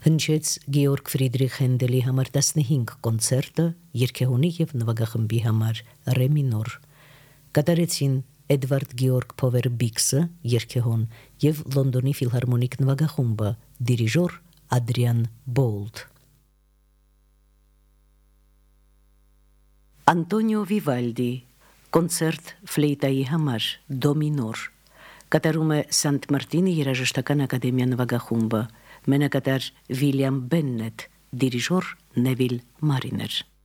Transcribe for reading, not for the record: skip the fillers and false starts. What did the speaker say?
Հնչեց Գեորգ Ֆրիդրիխ Հենդելի համար 15 կոնցերտը երգեհոնի և նվագախմբի համար ռե մինոր։ Կատարեցին Էդվարդ Գեորգ Փովեր Բիքսը երգեհոն և Լոնդոնի ֆիլհարմոնիկ նվագախումբը դիրիժոր Ադրիան Բոլտ։ Անտոնիո Վիվալդի կոնցերտ ֆլեյտայի համար դո մինոր։ Կատարում է Սանտ Մարտինի երաժշտական ակադեմիա նվագախումբը։ Մենակատար Վիլյամ Բեննետ, դիրիժոր Նևիլ Մարիներ։